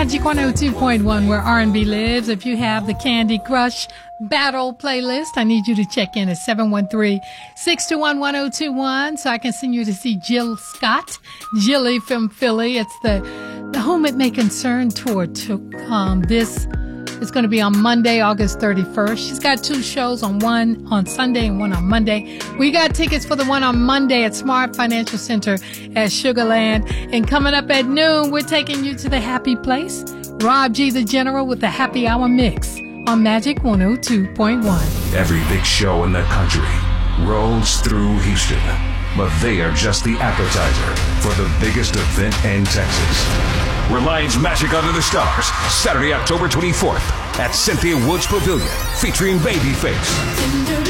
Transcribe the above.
Magic 102.1, where R&B lives. If you have the Candy Crush Battle playlist, I need you to check in at 713-621-1021 so I can send you to see Jill Scott, Jilly from Philly. It's the Whom It May Concern tour. This is going to be on Monday, August 31st. She's got two shows, one on Sunday and one on Monday. We got tickets for the one on Monday at Smart Financial Center at Sugarland. And coming up at noon, we're taking you to the happy place. Rob G. the General with the Happy Hour Mix on Magic 102.1. Every big show in the country rolls through Houston, but they are just the appetizer for the biggest event in Texas. Reliance Magic Under the Stars, Saturday, October 24th at Cynthia Woods Pavilion, featuring Babyface.